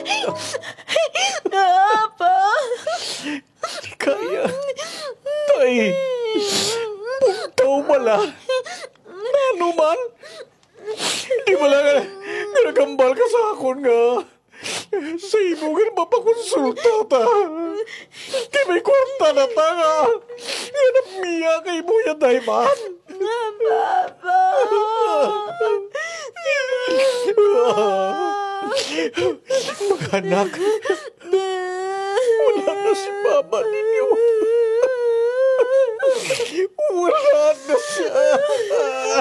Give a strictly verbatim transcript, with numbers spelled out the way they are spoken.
Apa? Di kaya. Tay, puntaw bala. Ano man? Di bala nga, nagambal ka sa akon nga. Sa imo nga mapakonsulta ta. Kaya may kwarta na ta nga. Ganap miya kay mo yan, Dayman. Papa! Mga anak, wala na si Mama ninyo. Wala na siya.